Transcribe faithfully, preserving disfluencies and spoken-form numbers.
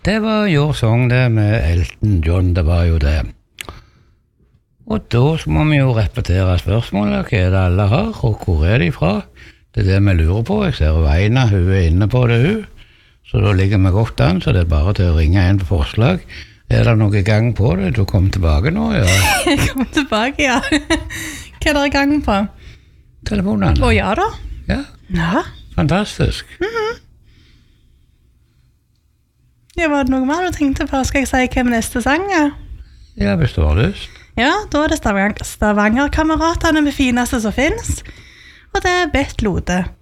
Det var Your Song det med Elton John, det var jo det. Og da må vi jo repetere spørsmålet, hva er det alle har, og hvor er de fra? Det er det vi lurer på, jeg ser Veina, hun er inne på det hun, så da ligger vi godt an, så det er bare til å ringe en på forslag. Er det noe gang på det? Du kom tilbake nå, ja? Jeg kom tilbake, ja. Hva er det gang på? Telefonene. Å ja da. Ja, Ja. fantastisk. Mhm. Ja, var det noe mer du tenkte på? Skal jeg si hvem neste sang er? Ja, hvis du har lyst. Ja, da er det Stavanger, Stavanger-kameratene med fineste som finnes. Og det er Bett Lode.